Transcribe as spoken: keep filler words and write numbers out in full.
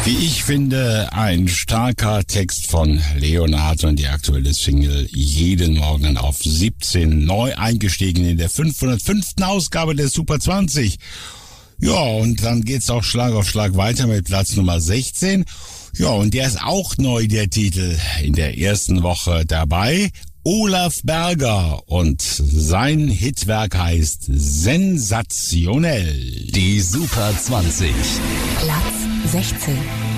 Wie ich finde, ein starker Text von Leonard und die aktuelle Single jeden Morgen auf siebzehn, neu eingestiegen in der fünfhundertfünften Ausgabe der Super zwanzig. Ja, und dann geht's auch Schlag auf Schlag weiter mit Platz Nummer sechzehn. Ja, und der ist auch neu, der Titel, in der ersten Woche dabei. Olaf Berger und sein Hitwerk heißt Sensationell. Die Super zwanzig. Platz sechzehn.